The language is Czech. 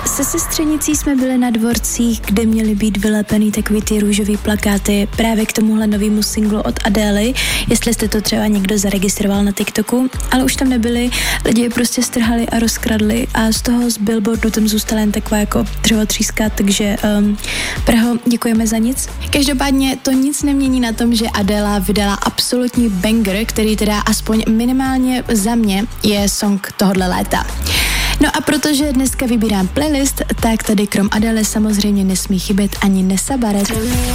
Se sestřenicí jsme byli na dvorcích, kde měly být vylepený takový ty růžový plakáty právě k tomuhle novému singlu od Adély, jestli jste to třeba někdo zaregistroval na TikToku, ale už tam nebyli, lidi je prostě strhali a rozkradli a z toho z billboardu tam zůstala jen taková jako dřevotříska, takže Praho, děkujeme za nic. Každopádně to nic nemění na tom, že Adéla vydala absolutní banger, který teda aspoň minimálně za mě je song tohodle léta. No a protože dneska vybírám playlist, tak tady krom Adély samozřejmě nesmí chybět ani Nessa Barrett.